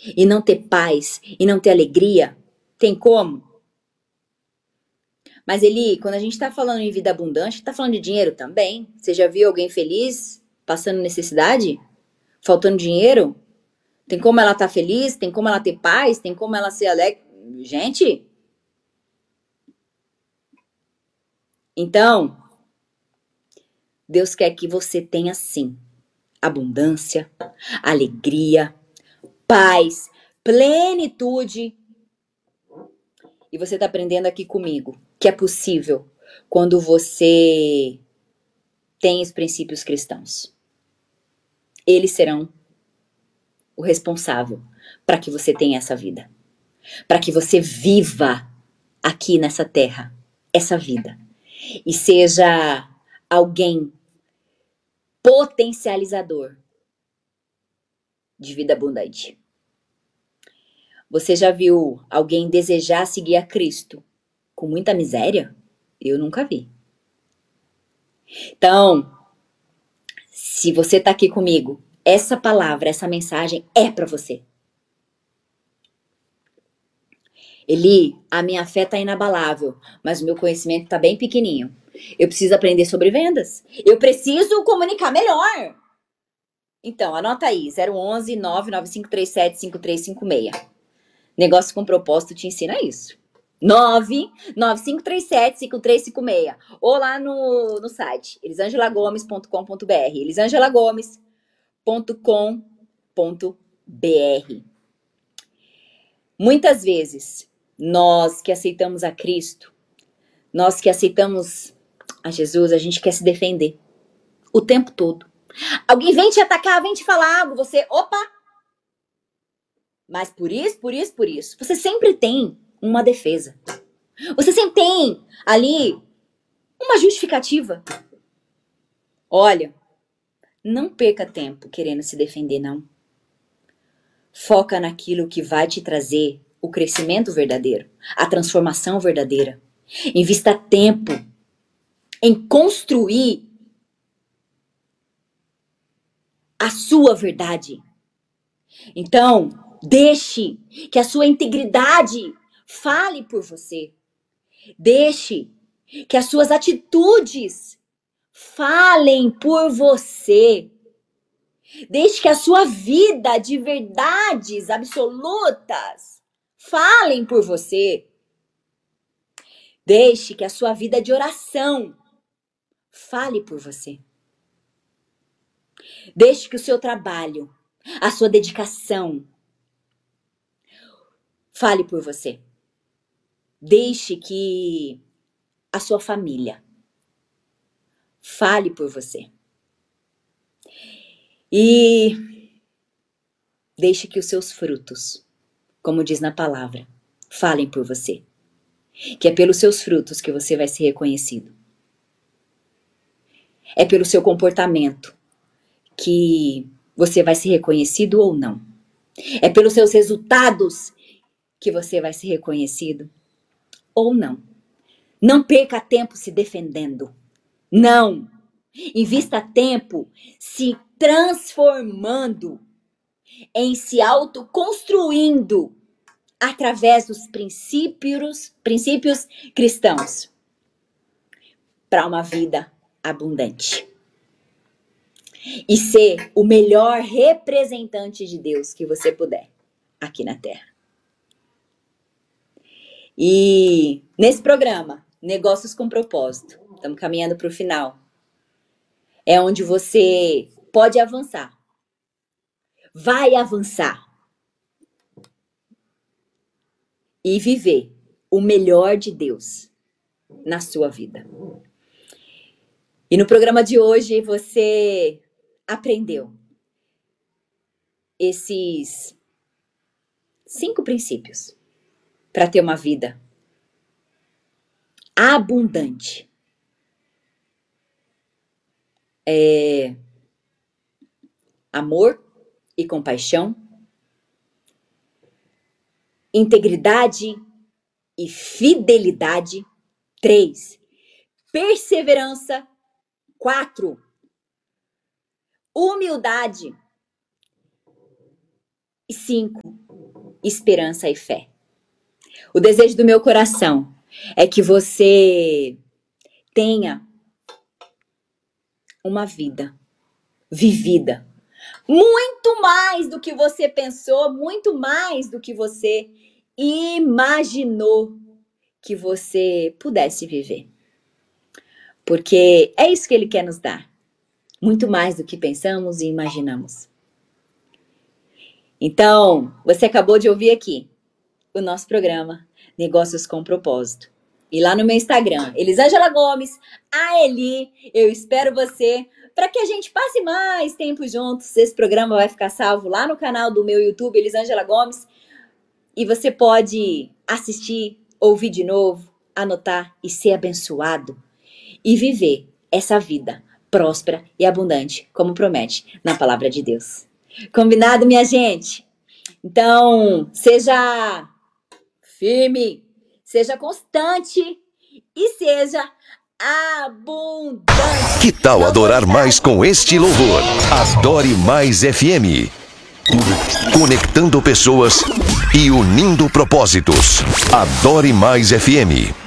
e não ter paz e não ter alegria? Tem como? Mas Eli, quando a gente tá falando em vida abundante, tá falando de dinheiro também. Você já viu alguém feliz passando necessidade? Faltando dinheiro? Tem como ela tá feliz? Tem como ela ter paz? Tem como ela ser alegre? Gente, então, Deus quer que você tenha sim abundância, alegria, paz, plenitude. E você tá aprendendo aqui comigo que é possível quando você tem os princípios cristãos. Eles serão o responsável para que você tenha essa vida, para que você viva aqui nessa terra essa vida e seja alguém potencializador de vida abundante. Você já viu alguém desejar seguir a Cristo com muita miséria? Eu nunca vi. Então, se você tá aqui comigo, essa palavra, essa mensagem é para você. Eli, a minha fé tá inabalável, mas o meu conhecimento tá bem pequenininho. Eu preciso aprender sobre vendas. Eu preciso comunicar melhor. Então, anota aí, 011 99537 5356. Negócio com propósito te ensina isso. 99537 5356. Ou lá no site, elisangelagomes.com.br. elisangelagomes.com.br. Muitas vezes, nós que aceitamos a Cristo, nós que aceitamos a Jesus, a gente quer se defender o tempo todo. Alguém vem te atacar, vem te falar algo, você, opa! Mas por isso, você sempre tem uma defesa. Você sempre tem ali uma justificativa. Olha, não perca tempo querendo se defender, não. Foca naquilo que vai te trazer o crescimento verdadeiro, a transformação verdadeira. Invista tempo em construir a sua verdade. Então, deixe que a sua integridade fale por você. Deixe que as suas atitudes falem por você. Deixe que a sua vida de verdades absolutas falem por você. Deixe que a sua vida de oração fale por você. Deixe que o seu trabalho, a sua dedicação fale por você. Deixe que a sua família fale por você. E deixe que os seus frutos, como diz na palavra, falem por você. Que é pelos seus frutos que você vai ser reconhecido. É pelo seu comportamento que você vai ser reconhecido ou não. É pelos seus resultados que você vai ser reconhecido ou não. Não perca tempo se defendendo. Não. Invista tempo se transformando, em se autoconstruindo através dos princípios cristãos para uma vida abundante. E ser o melhor representante de Deus que você puder aqui na Terra. E nesse programa, Negócios com Propósito, estamos caminhando para o final. É onde você pode avançar. Vai avançar. E viver o melhor de Deus na sua vida. E no programa de hoje você aprendeu esses 5 princípios para ter uma vida abundante. Amor e compaixão, integridade e fidelidade. 3, perseverança. 4, humildade. E 5, esperança e fé. O desejo do meu coração é que você tenha uma vida vivida muito mais do que você pensou, muito mais do que você imaginou que você pudesse viver. Porque é isso que Ele quer nos dar. Muito mais do que pensamos e imaginamos. Então, você acabou de ouvir aqui o nosso programa Negócios com Propósito. E lá no meu Instagram, Elisângela Gomes, a Eli, eu espero você para que a gente passe mais tempo juntos. Esse programa vai ficar salvo lá no canal do meu YouTube, Elisângela Gomes. E você pode assistir, ouvir de novo, anotar e ser abençoado. E viver essa vida próspera e abundante, como promete na palavra de Deus. Combinado, minha gente? Então, seja firme, seja constante e seja abundante. Que tal adorar mais com este louvor? Adore Mais FM. Conectando pessoas e unindo propósitos. Adore Mais FM.